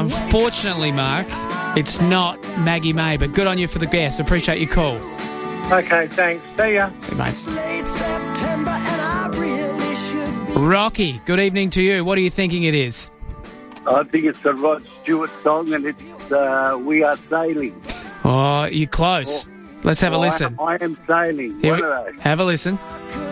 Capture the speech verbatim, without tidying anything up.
unfortunately, Mark, it's not Maggie May, but good on you for the guess. Appreciate your call. Okay, thanks. See ya. Hey, mate. Rocky, good evening to you. What are you thinking it is? I think it's a Rod Stewart song, and it's uh, We Are Sailing. Oh, you're close. Let's have a listen. I, I am sailing. Here What we- are they? Have a listen.